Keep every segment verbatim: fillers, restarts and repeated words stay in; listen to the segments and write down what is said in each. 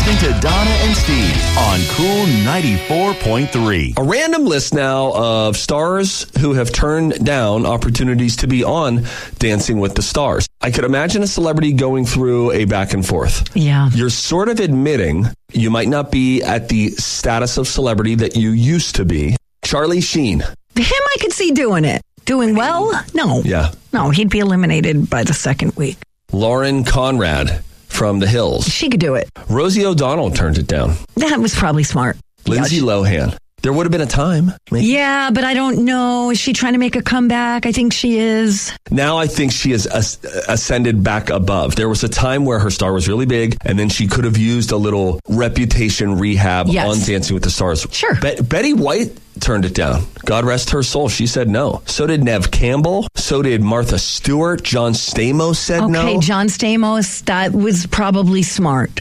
listening to Donna and Steve on Cool ninety-four point three. A random list now of stars who have turned down opportunities to be on Dancing with the Stars. I could imagine a celebrity going through a back and forth. Yeah. You're sort of admitting you might not be at the status of celebrity that you used to be. Charlie Sheen. Him, I could see doing it. Doing well? No. Yeah. No, he'd be eliminated by the second week. Lauren Conrad from The Hills. She could do it. Rosie O'Donnell turned it down. That was probably smart. Lindsay Yeah. Lohan. There would have been a time. Maybe. Yeah, but I don't know. Is she trying to make a comeback? I think she is. Now I think she has as- ascended back above. There was a time where her star was really big, and then she could have used a little reputation rehab Yes. on Dancing with the Stars. Sure. Be- Betty White turned it down. God rest her soul. She said no. So did Nev Campbell. So did Martha Stewart. John Stamos said Okay, no. Okay, John Stamos, that was probably smart.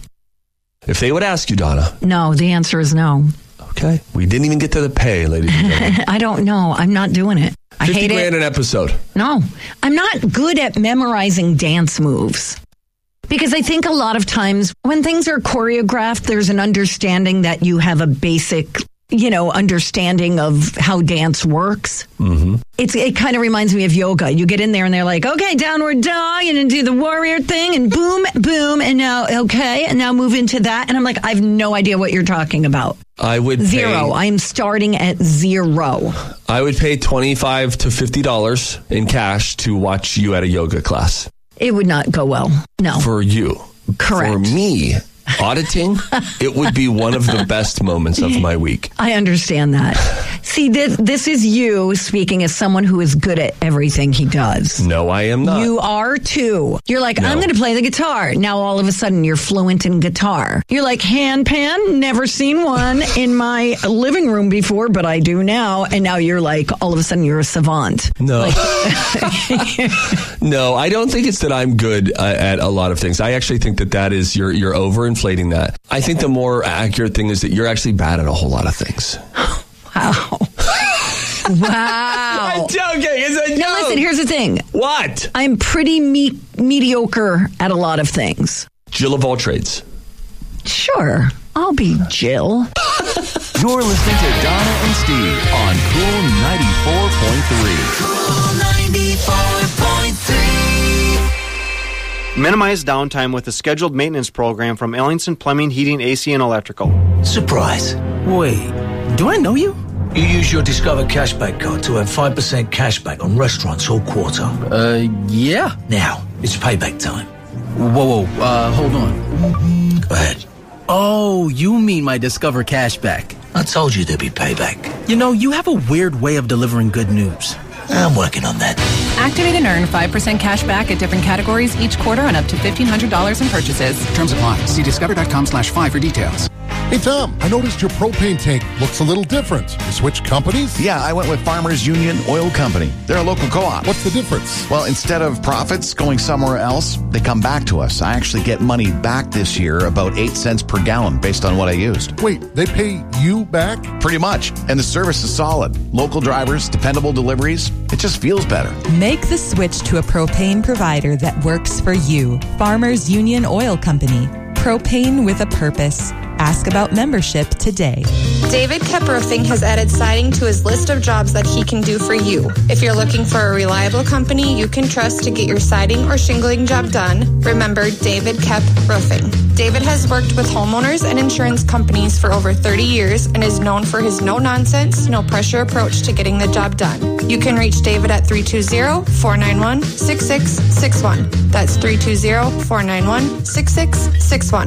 If they would ask you, Donna. No, the answer is no. Okay. We didn't even get to the pay, ladies and gentlemen. I don't know. I'm not doing it. I fifty hate grand it. an episode. No, I'm not good at memorizing dance moves. Because I think a lot of times when things are choreographed, there's an understanding that you have a basic, you know, understanding of how dance works. Mm-hmm. It's, it kind of reminds me of yoga. You get in there and they're like, okay, downward dog, and then do the warrior thing, and boom, boom, and now, okay, and now move into that. And I'm like, I have no idea what you're talking about. I would pay, Zero. I am starting at zero. I would pay twenty-five to fifty dollars in cash to watch you at a yoga class. It would not go well. No. For you. Correct. For me, auditing, it would be one of the best moments of my week. I understand that. See, this, this is you speaking as someone who is good at everything he does. No, I am not. You are too. You're like, No. I'm going to play the guitar. Now all of a sudden you're fluent in guitar. You're like, handpan, never seen one in my living room before, but I do now. And now you're like, all of a sudden you're a savant. No. Like, No, I don't think it's that I'm good uh, at a lot of things. I actually think that that is, you're, you're overinflating that. I think the more accurate thing is that you're actually bad at a whole lot of things. wow. Wow. I'm joking. It's a Now joke. listen, here's the thing. What? I'm pretty me- mediocre at a lot of things. Jill of all trades. Sure, I'll be Jill. You're listening to Donna and Steve on Cool ninety-four point three. Cool ninety-four point three. Minimize downtime with a scheduled maintenance program from Ellingson Plumbing, Heating, A C, and Electrical. Surprise. Wait, do I know you? You use your Discover Cashback card to have five percent cashback on restaurants all quarter. Uh, yeah. Now, it's payback time. Whoa, whoa, uh, hold on. Go ahead. Oh, you mean my Discover Cashback. I told you there'd be payback. You know, you have a weird way of delivering good news. I'm working on that. Activate and earn five percent cash back at different categories each quarter on up to fifteen hundred dollars in purchases. Terms apply. See discover.com slash five for details. Hey, Tom, I noticed your propane tank looks a little different. You switched companies? Yeah, I went with Farmers Union Oil Company. They're a local co-op. What's the difference? Well, instead of profits going somewhere else, they come back to us. I actually get money back this year, about eight cents per gallon based on what I used. Wait, they pay you back? Pretty much. And the service is solid. Local drivers, dependable deliveries. It just feels better. Make the switch to a propane provider that works for you. Farmers Union Oil Company. Propane with a purpose. Ask about membership today. David Kep Roofing has added siding to his list of jobs that he can do for you. If you're looking for a reliable company you can trust to get your siding or shingling job done, remember David Kep Roofing. David has worked with homeowners and insurance companies for over thirty years and is known for his no-nonsense, no-pressure approach to getting the job done. You can reach David at three two zero, four nine one, six six six one. That's three two zero, four nine one, six six six one.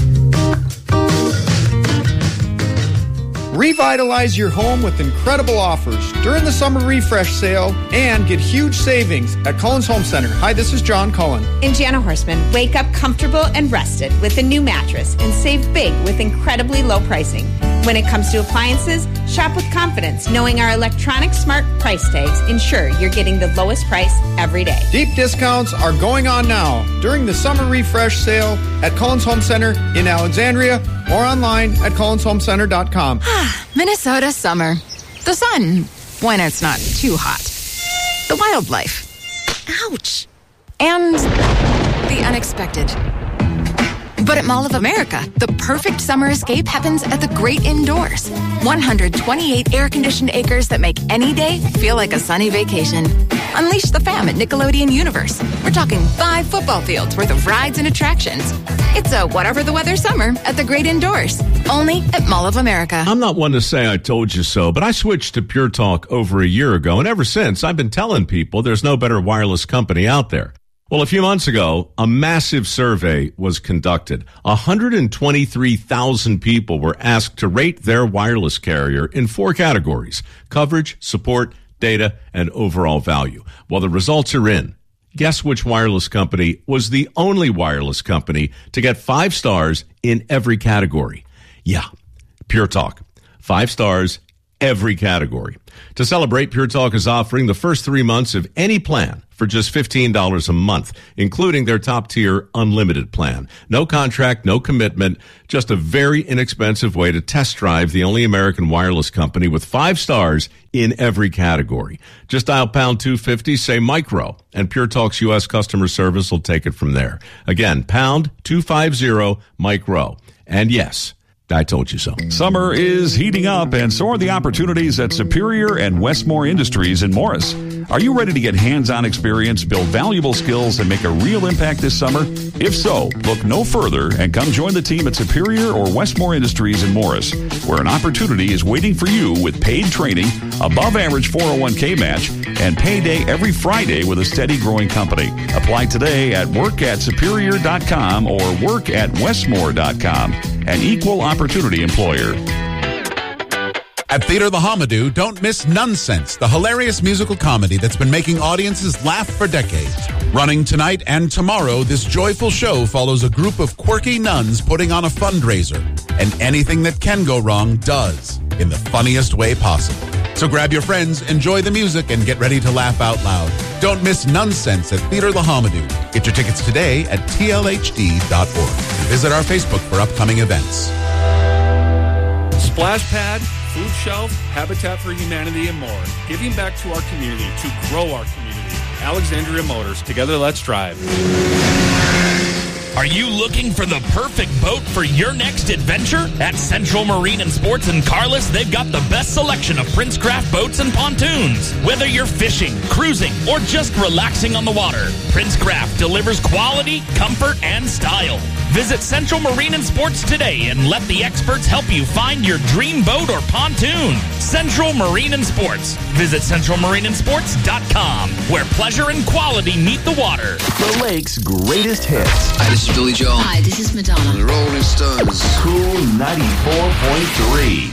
Revitalize your home with incredible offers during the summer refresh sale and get huge savings at Cullen's Home Center. Hi, this is John Cullen. And Jana Horseman. Wake up comfortable and rested with a new mattress and save big with incredibly low pricing. When it comes to appliances, shop with confidence, knowing our electronic smart price tags ensure you're getting the lowest price every day. Deep discounts are going on now during the summer refresh sale at Cullen's Home Center in Alexandria or online at cullens home center dot com. Minnesota summer. The sun, when it's not too hot. The wildlife. Ouch. And the unexpected. But But at Mall of America, the perfect summer escape happens at the great indoors. one hundred twenty-eight air-conditioned acres that make any day feel like a sunny vacation. Unleash the fam at Nickelodeon Universe. We're talking five football fields worth of rides and attractions. It's a whatever the weather summer at the great indoors. Only at Mall of America. I'm not one to say I told you so, but I switched to Pure Talk over a year ago, and ever since, I've been telling people there's no better wireless company out there. Well, a few months ago, a massive survey was conducted. one hundred twenty-three thousand people were asked to rate their wireless carrier in four categories: coverage, support, data, and overall value. Well, the results are in. Guess which wireless company was the only wireless company to get five stars in every category? Yeah, Pure Talk. Five stars, every category. To celebrate, Pure Talk is offering the first three months of any plan for just fifteen dollars a month, including their top-tier unlimited plan. No contract, no commitment, just a very inexpensive way to test drive the only American wireless company with five stars in every category. Just dial pound two fifty, say micro, and Pure Talk's U S customer service will take it from there. Again, pound two fifty, micro. And yes, I told you so. Summer is heating up, and so are the opportunities at Superior and Westmore Industries in Morris. Are you ready to get hands-on experience, build valuable skills, and make a real impact this summer? If so, look no further and come join the team at Superior or Westmore Industries in Morris, where an opportunity is waiting for you with paid training, above-average four oh one k match, and payday every Friday with a steady growing company. Apply today at work at superior dot com or work at westmore dot com. An equal opportunity employer. At Theater the Hamadou, don't miss Nonsense, the hilarious musical comedy that's been making audiences laugh for decades. Running tonight and tomorrow, this joyful show follows a group of quirky nuns putting on a fundraiser. And anything that can go wrong does, in the funniest way possible. So grab your friends, enjoy the music, and get ready to laugh out loud. Don't miss Nonsense at Theater the Hamadou. Get your tickets today at T L H D dot org. And visit our Facebook for upcoming events. Splash Pad, Food Shelf, Habitat for Humanity, and more. Giving back to our community to grow our community. Alexandria Motors. Together, let's drive. Are you looking for the perfect boat for your next adventure? At Central Marine and Sports in Carlis, they've got the best selection of Princecraft boats and pontoons. Whether you're fishing, cruising, or just relaxing on the water, Princecraft delivers quality, comfort, and style. Visit Central Marine and Sports today and let the experts help you find your dream boat or pontoon. Central Marine and Sports. Visit central marine and sports dot com, where pleasure and quality meet the water. The Lake's greatest hits. Hi, this is Billy Joel. Hi, this is Madonna. The Rolling Stones. Cool ninety-four point three.